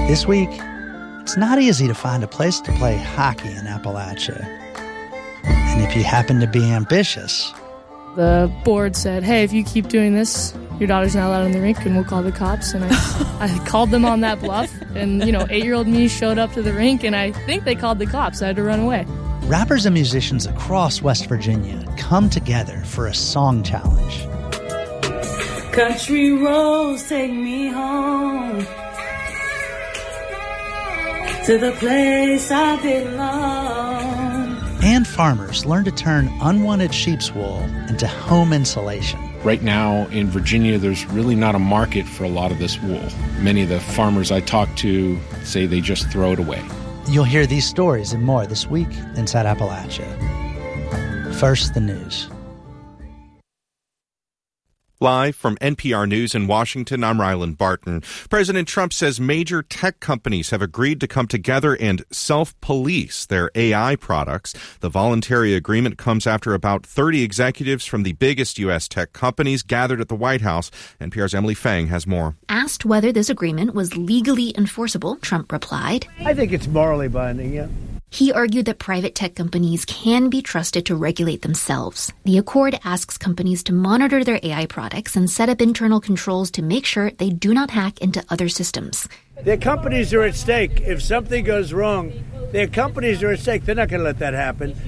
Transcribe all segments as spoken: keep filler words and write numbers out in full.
This week, it's not easy to find a place to play hockey in Appalachia. And if you happen to be ambitious... The board said, hey, if you keep doing this, your daughter's not allowed in the rink and we'll call the cops. And I, I called them on that bluff. And, you know, eight-year-old me showed up to the rink and I think they called the cops. I had to run away. Rappers and musicians across West Virginia come together for a song challenge. Country roads take me home to the place I belong. And farmers learn to turn unwanted sheep's wool into home insulation. Right now in Virginia, there's really not a market for a lot of this wool. Many of the farmers I talk to say they just throw it away. You'll hear these stories and more this week inside Appalachia. First, the news. Live from N P R News in Washington, I'm Ryland Barton. President Trump says major tech companies have agreed to come together and self-police their A I products. The voluntary agreement comes after about thirty executives from the biggest U S tech companies gathered at the White House. N P R's Emily Fang has more. Asked whether this agreement was legally enforceable, Trump replied, I think it's morally binding, yeah. He argued that private tech companies can be trusted to regulate themselves. The accord asks companies to monitor their A I products and set up internal controls to make sure they do not hack into other systems. Their companies are at stake. If something goes wrong, their companies are at stake. They're not going to let that happen.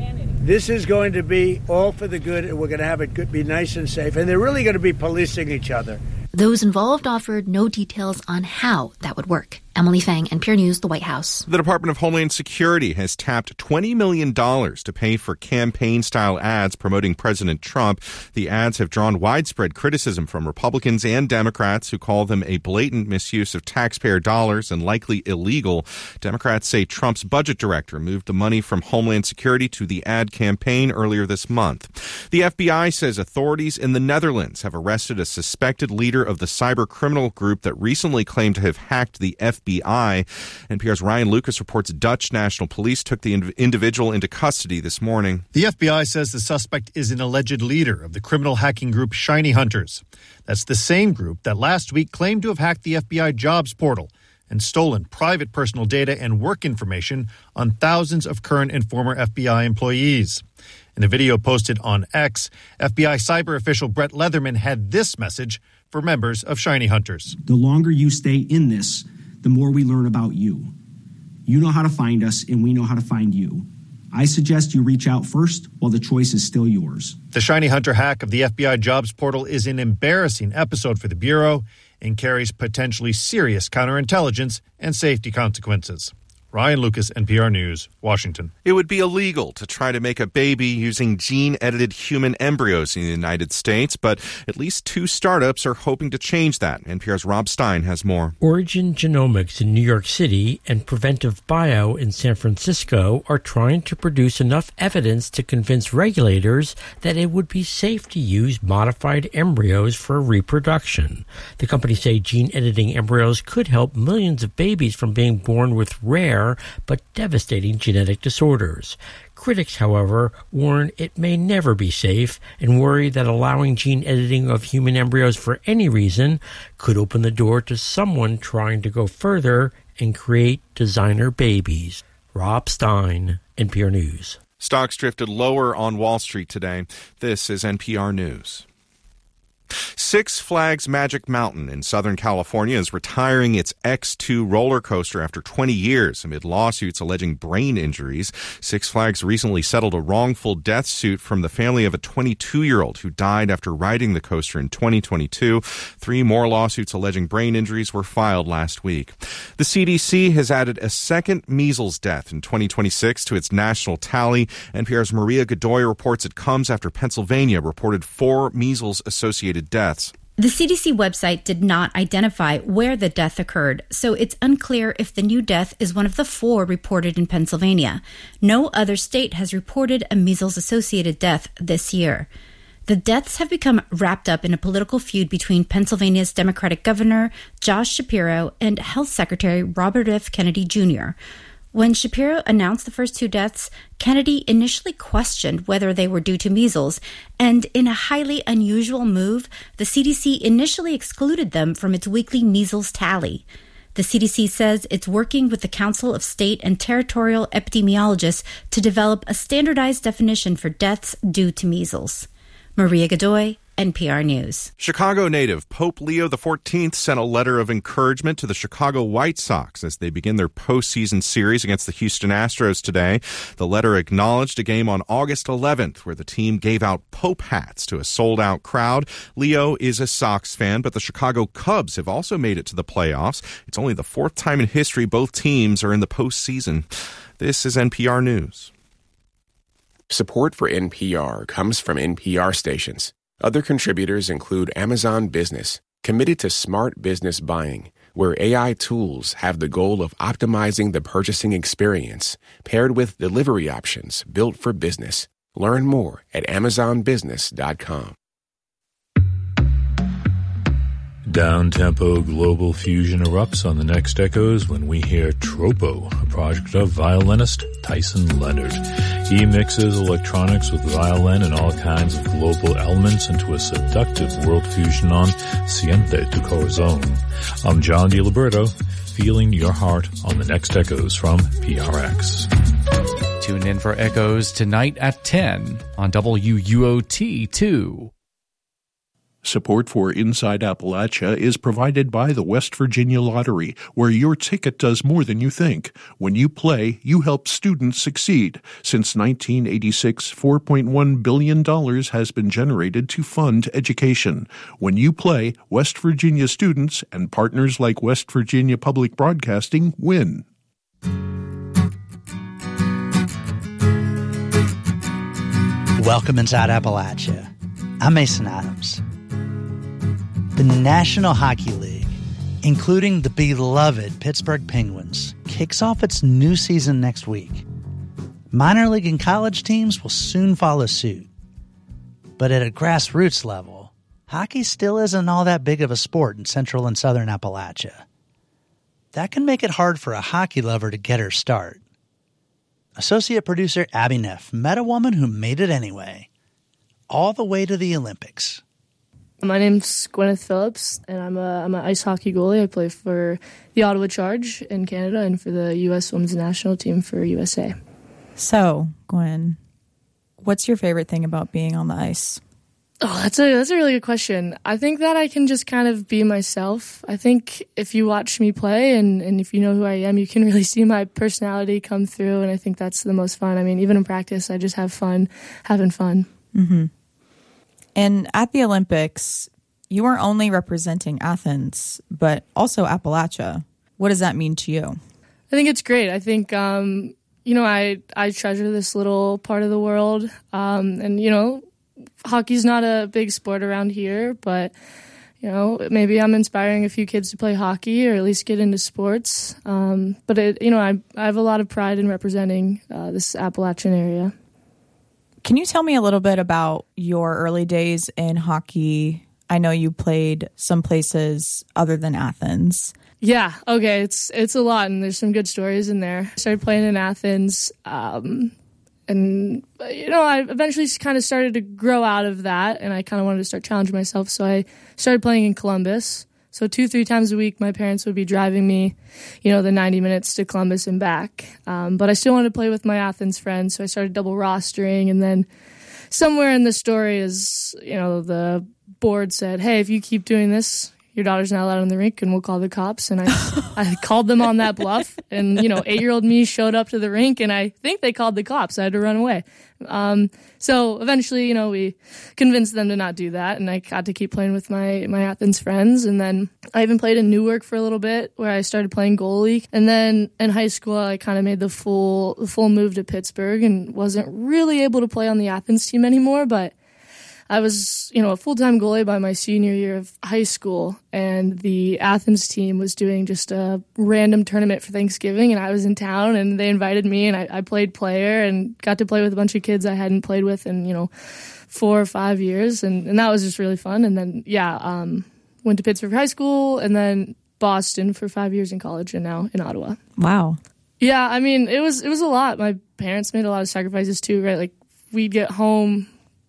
This is going to be all for the good, and we're going to have it good, be nice and safe. And they're really going to be policing each other. Those involved offered no details on how that would work. Emily Fang, N P R News, the White House. The Department of Homeland Security has tapped twenty million dollars to pay for campaign-style ads promoting President Trump. The ads have drawn widespread criticism from Republicans and Democrats who call them a blatant misuse of taxpayer dollars and likely illegal. Democrats say Trump's budget director moved the money from Homeland Security to the ad campaign earlier this month. The F B I says authorities in the Netherlands have arrested a suspected leader of the cyber criminal group that recently claimed to have hacked the F B I. N P R's Ryan Lucas reports Dutch National Police took the individual into custody this morning. The F B I says the suspect is an alleged leader of the criminal hacking group Shiny Hunters. That's the same group that last week claimed to have hacked the F B I jobs portal and stolen private personal data and work information on thousands of current and former F B I employees. In a video posted on X, F B I cyber official Brett Leatherman had this message for members of Shiny Hunters. The longer you stay in this, the more we learn about you. You know how to find us, and we know how to find you. I suggest you reach out first while the choice is still yours. The Shiny Hunter hack of the F B I jobs portal is an embarrassing episode for the Bureau and carries potentially serious counterintelligence and safety consequences. Ryan Lucas, N P R News, Washington. It would be illegal to try to make a baby using gene-edited human embryos in the United States, but at least two startups are hoping to change that. N P R's Rob Stein has more. Origin Genomics in New York City and Preventive Bio in San Francisco are trying to produce enough evidence to convince regulators that it would be safe to use modified embryos for reproduction. The companies say gene-editing embryos could help millions of babies from being born with rare but devastating genetic disorders. Critics, however, warn it may never be safe and worry that allowing gene editing of human embryos for any reason could open the door to someone trying to go further and create designer babies. Rob Stein, N P R News. Stocks drifted lower on Wall Street today. This is N P R News. Six Flags Magic Mountain in Southern California is retiring its X two roller coaster after twenty years amid lawsuits alleging brain injuries. Six Flags recently settled a wrongful death suit from the family of a twenty-two-year-old who died after riding the coaster in twenty twenty-two. Three more lawsuits alleging brain injuries were filed last week. The C D C has added a second measles death in twenty twenty-six to its national tally. N P R's Maria Godoy reports it comes after Pennsylvania reported four measles-associated deaths. The C D C website did not identify where the death occurred, so it's unclear if the new death is one of the four reported in Pennsylvania. No other state has reported a measles-associated death this year. The deaths have become wrapped up in a political feud between Pennsylvania's Democratic Governor Josh Shapiro and Health Secretary Robert F. Kennedy Junior When Shapiro announced the first two deaths, Kennedy initially questioned whether they were due to measles, and in a highly unusual move, the C D C initially excluded them from its weekly measles tally. The C D C says it's working with the Council of State and Territorial Epidemiologists to develop a standardized definition for deaths due to measles. Maria Godoy, N P R News. Chicago native Pope Leo the fourteenth sent a letter of encouragement to the Chicago White Sox as they begin their postseason series against the Houston Astros today. The letter acknowledged a game on August eleventh where the team gave out Pope hats to a sold-out crowd. Leo is a Sox fan, but the Chicago Cubs have also made it to the playoffs. It's only the fourth time in history both teams are in the postseason. This is N P R News. Support for N P R comes from N P R stations. Other contributors include Amazon Business, committed to smart business buying, where A I tools have the goal of optimizing the purchasing experience, paired with delivery options built for business. Learn more at amazon business dot com. Down-tempo global fusion erupts on the next Echoes when we hear Tropo, a project of violinist Tyson Leonard. He mixes electronics with violin and all kinds of global elements into a seductive world fusion on Siente tu Corazon. I'm John DiLiberto, feeling your heart on the next Echoes from P R X. Tune in for Echoes tonight at ten on W U O T two. Support for Inside Appalachia is provided by the West Virginia Lottery, where your ticket does more than you think. When you play, you help students succeed. Since nineteen eighty-six, four point one billion dollars has been generated to fund education. When you play, West Virginia students and partners like West Virginia Public Broadcasting win. Welcome Inside Appalachia. I'm Mason Adams. The National Hockey League, including the beloved Pittsburgh Penguins, kicks off its new season next week. Minor league and college teams will soon follow suit. But at a grassroots level, hockey still isn't all that big of a sport in central and southern Appalachia. That can make it hard for a hockey lover to get her start. Associate producer Abby Neff met a woman who made it anyway, all the way to the Olympics. My name's Gwyneth Phillips, and I'm a I'm an ice hockey goalie. I play for the Ottawa Charge in Canada and for the U S Women's National Team for U S A. So, Gwen, what's your favorite thing about being on the ice? Oh, that's a that's a really good question. I think that I can just kind of be myself. I think if you watch me play and, and if you know who I am, you can really see my personality come through, and I think that's the most fun. I mean, even in practice, I just have fun, having fun. Mm-hmm. And at the Olympics, you weren't only representing Athens, but also Appalachia. What does that mean to you? I think it's great. I think, um, you know, I, I treasure this little part of the world. Um, and, you know, hockey's not a big sport around here, but, you know, maybe I'm inspiring a few kids to play hockey or at least get into sports. Um, but, it, you know, I, I have a lot of pride in representing uh, this Appalachian area. Can you tell me a little bit about your early days in hockey? I know you played some places other than Athens. Yeah, okay, it's it's a lot, and there's some good stories in there. I started playing in Athens, um, and, you know, I eventually kind of started to grow out of that, and I kind of wanted to start challenging myself, so I started playing in Columbus. So two, three times a week, my parents would be driving me, you know, the ninety minutes to Columbus and back. Um, but I still wanted to play with my Athens friends, so I started double rostering. And then somewhere in the story is, you know, the board said, hey, if you keep doing this, your daughter's not allowed in the rink, and we'll call the cops. And I I called them on that bluff. And, you know, eight-year-old me showed up to the rink, and I think they called the cops. I had to run away. Um, so eventually, you know, we convinced them to not do that, and I got to keep playing with my, my Athens friends. And then I even played in Newark for a little bit, where I started playing goalie. And then in high school, I kind of made the full the full move to Pittsburgh and wasn't really able to play on the Athens team anymore, but I was, you know, a full-time goalie by my senior year of high school, and the Athens team was doing just a random tournament for Thanksgiving, and I was in town, and they invited me, and I, I played player and got to play with a bunch of kids I hadn't played with in, you know, four or five years, and, and that was just really fun. And then, yeah, um, went to Pittsburgh High School, and then Boston for five years in college, and now in Ottawa. Wow. Yeah, I mean, it was it was a lot. My parents made a lot of sacrifices too, right? Like, we'd get home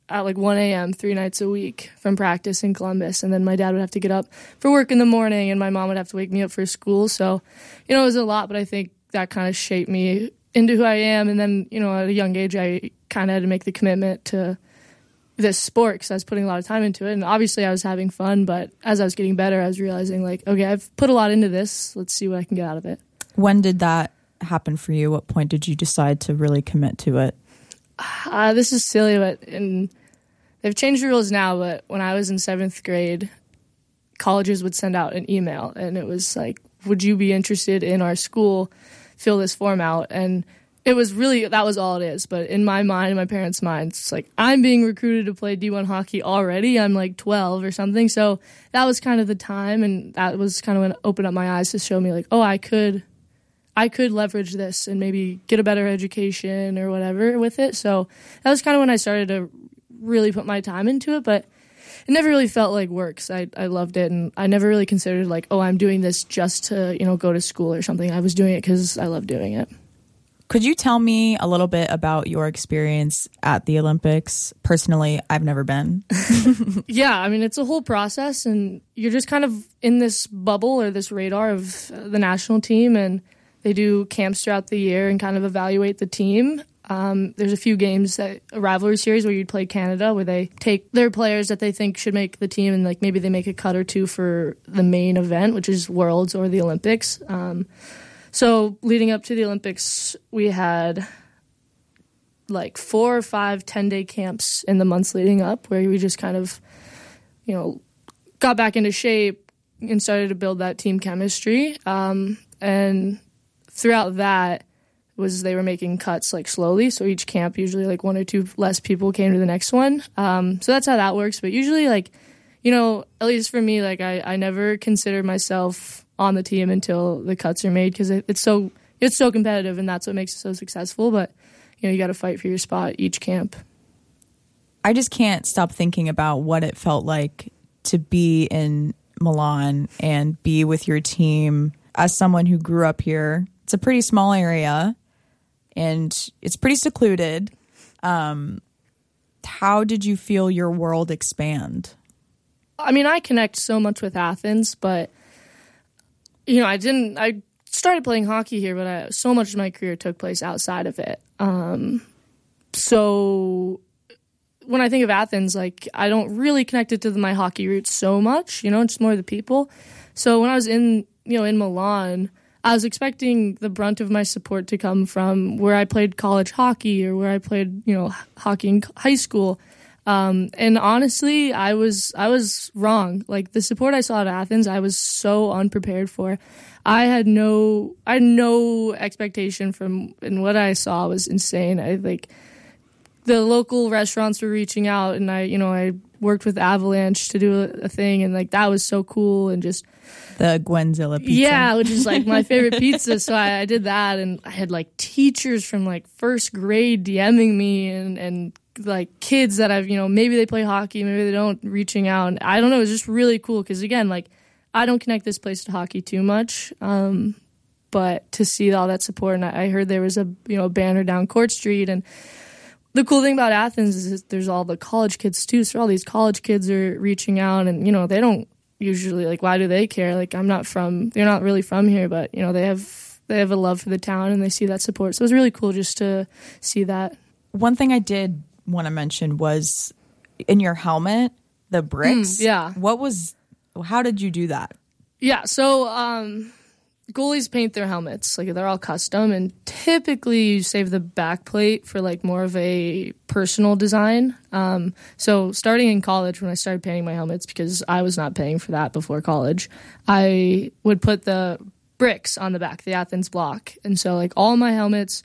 at like one a.m. three nights a week from practice in Columbus. And then my dad would have to get up for work in the morning, and my mom would have to wake me up for school. So, you know, it was a lot, but I think that kind of shaped me into who I am. And then, you know, at a young age, I kind of had to make the commitment to this sport because I was putting a lot of time into it. And obviously I was having fun, but as I was getting better, I was realizing like, okay, I've put a lot into this. Let's see what I can get out of it. When did that happen for you? What point did you decide to really commit to it? Uh, this is silly, but in, they've changed the rules now, but when I was in seventh grade, colleges would send out an email, and it was like, would you be interested in our school? Fill this form out. And it was really, that was all it is. But in my mind, in my parents' minds, it's like, I'm being recruited to play D one hockey already. I'm like twelve or something. So that was kind of the time, and that was kind of when it opened up my eyes to show me like, oh, I could I could leverage this and maybe get a better education or whatever with it. So that was kind of when I started to really put my time into it, but it never really felt like work. So I, I loved it, and I never really considered like, oh, I'm doing this just to, you know, go to school or something. I was doing it because I love doing it. Could you tell me a little bit about your experience at the Olympics? Personally, I've never been. Yeah, I mean, it's a whole process, and you're just kind of in this bubble or this radar of the national team, and they do camps throughout the year and kind of evaluate the team. Um, there's a few games, that a rivalry series where you'd play Canada, where they take their players that they think should make the team, and like maybe they make a cut or two for the main event, which is Worlds or the Olympics. Um, so leading up to the Olympics, we had like four or five ten-day camps in the months leading up, where we just kind of, you know, got back into shape and started to build that team chemistry. Um, and throughout that was they were making cuts like slowly. So each camp, usually like one or two less people came to the next one. Um, so that's how that works. But usually, like, you know, at least for me, like I, I never considered myself on the team until the cuts are made, because it, it's so it's so competitive, and that's what makes it so successful. But, you know, you got to fight for your spot each camp. I just can't stop thinking about what it felt like to be in Milan and be with your team. As someone who grew up here, it's a pretty small area and it's pretty secluded. Um, how did you feel your world expand? I mean, I connect so much with Athens, but, you know, I didn't, I started playing hockey here, but I, so much of my career took place outside of it. Um, so when I think of Athens, like, I don't really connect it to my hockey roots so much, you know, it's more the people. So when I was in, you know, in Milan, I was expecting the brunt of my support to come from where I played college hockey or where I played, you know, hockey in high school. Um, and honestly, I was I was wrong. Like, the support I saw at Athens, I was so unprepared for. I had no I had no expectation from, and what I saw was insane. I like the local restaurants were reaching out, and I, you know, I worked with Avalanche to do a, a thing, and like that was so cool, and just the Gwenzilla pizza. Yeah, which is like my favorite pizza. So I, I did that, and I had like teachers from like first grade DMing me, and and like kids that I've, you know, maybe they play hockey, maybe they don't, reaching out. And I don't know, it was just really cool because, again, like, I don't connect this place to hockey too much, um, but to see all that support, and I, I heard there was a, you know, banner down Court Street, and the cool thing about Athens is there's all the college kids too, so all these college kids are reaching out, and, you know, they don't usually, like, why do they care? Like, I'm not from, they're not really from here, but, you know, they have, they have a love for the town, and they see that support, so it was really cool just to see that. One thing I did want to mention was in your helmet, the bricks. Mm, yeah. What was, how did you do that? Yeah. So, um, goalies paint their helmets. Like, they're all custom, and typically you save the back plate for like more of a personal design. Um, so starting in college, when I started painting my helmets, because I was not paying for that before college, I would put the bricks on the back, the Athens block. And so like all my helmets,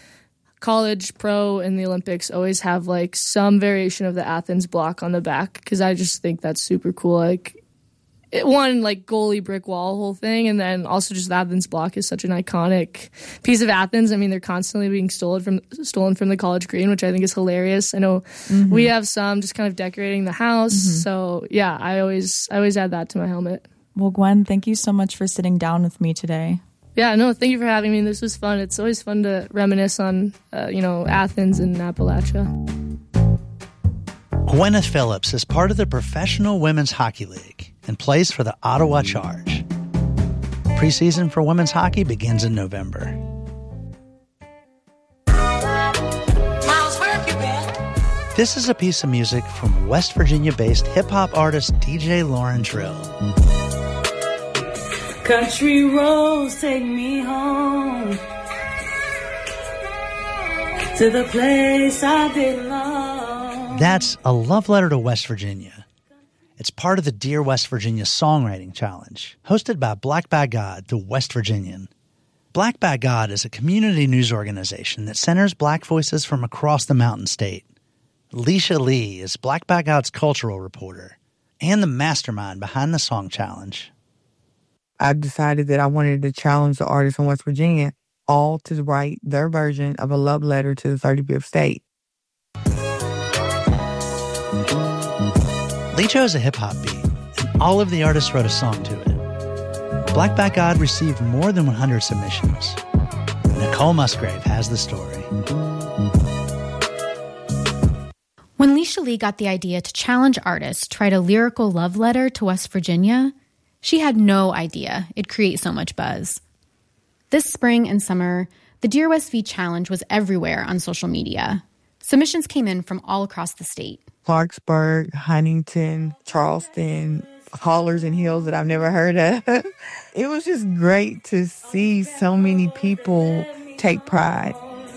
college, pro, and the Olympics, always have like some variation of the Athens block on the back, because I just think that's super cool. Like, it, one, like goalie brick wall whole thing, and then also just the Athens block is such an iconic piece of Athens. I mean, they're constantly being stolen from stolen from the College Green, which I think is hilarious. I know mm-hmm. we have some just kind of decorating the house. Mm-hmm. So yeah, I always I always add that to my helmet. Well, Gwen, thank you so much for sitting down with me today. Yeah, no, thank you for having me. This was fun. It's always fun to reminisce on, uh, you know, Athens and Appalachia. Gwyneth Phillips is part of the Professional Women's Hockey League and plays for the Ottawa Charge. Preseason for women's hockey begins in November. This is a piece of music from West Virginia-based hip-hop artist D J Lauren Trill. Country roads take me home to the place I belong. That's a love letter to West Virginia. It's part of the Dear West Virginia Songwriting Challenge, hosted by Black by God, the West Virginian. Black by God is a community news organization that centers black voices from across the Mountain State. Leisha Lee is Black by God's cultural reporter and the mastermind behind the song challenge. I decided that I wanted to challenge the artists from West Virginia all to write their version of a love letter to the thirty-fifth state. Lee chose a hip-hop beat, and all of the artists wrote a song to it. Black by God received more than one hundred submissions. Nicole Musgrave has the story. When Leisha Lee got the idea to challenge artists to write a lyrical love letter to West Virginia, she had no idea it'd create so much buzz. This spring and summer, the Dear West V Challenge was everywhere on social media. Submissions came in from all across the state. Clarksburg, Huntington, Charleston, hollers and hills that I've never heard of. It was just great to see so many people take pride